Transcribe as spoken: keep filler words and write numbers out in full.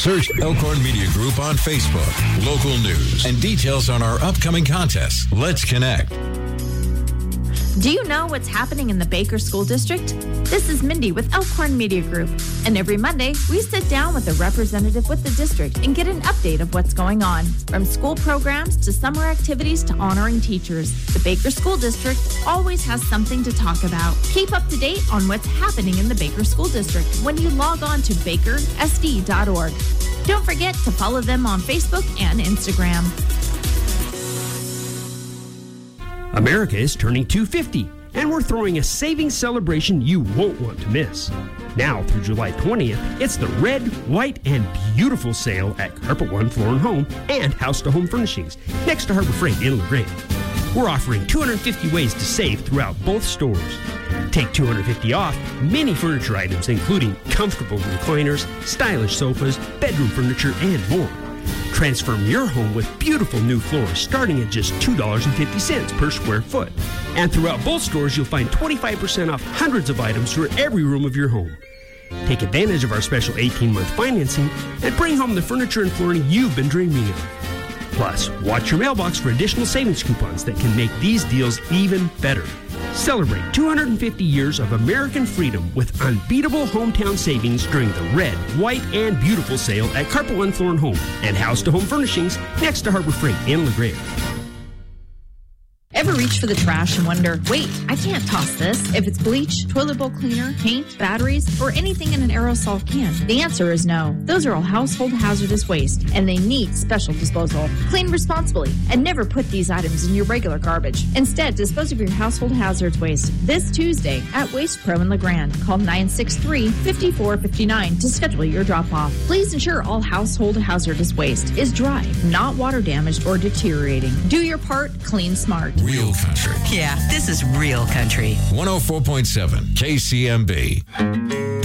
Search Elkhorn Media Group on Facebook, local news, and details on our upcoming contests. Let's connect. Do you know what's happening in the Baker School District? This is Mindy with Elkhorn Media Group, and every Monday we sit down with a representative with the district and get an update of what's going on. From school programs to summer activities to honoring teachers, the Baker School District always has something to talk about. Keep up to date on what's happening in the Baker School District when you log on to baker s d dot org. Don't forget to follow them on Facebook and Instagram. America is turning two hundred fifty, and we're throwing a savings celebration you won't want to miss. Now through July twentieth, it's the Red, White, and Beautiful sale at Carpet One Floor and Home and House to Home Furnishings next to Harbor Freight in LaGrange. We're offering two hundred fifty ways to save throughout both stores. Take two hundred fifty off many furniture items, including comfortable recliners, stylish sofas, bedroom furniture, and more. Transform your home with beautiful new floors starting at just two dollars and fifty cents per square foot. And throughout both stores, you'll find twenty-five percent off hundreds of items for every room of your home. Take advantage of our special eighteen-month financing and bring home the furniture and flooring you've been dreaming of. Plus, watch your mailbox for additional savings coupons that can make these deals even better. Celebrate two hundred fifty years of American freedom with unbeatable hometown savings during the Red, White, and Beautiful sale at Carpet One Floor and Home and House to Home Furnishings next to Harbor Freight in LaGrange. Ever reach for the trash and wonder, wait, I can't toss this if it's bleach, toilet bowl cleaner, paint, batteries, or anything in an aerosol can? The answer is no. Those are all household hazardous waste, and they need special disposal. Clean responsibly and never put these items in your regular garbage. Instead, dispose of your household hazards waste this Tuesday at Waste Pro in LaGrange. Call nine six three, five four five nine to schedule your drop-off. Please ensure all household hazardous waste is dry, not water damaged or deteriorating. Do your part, clean smart. Real country. Yeah, this is real country. one oh four point seven K C M B.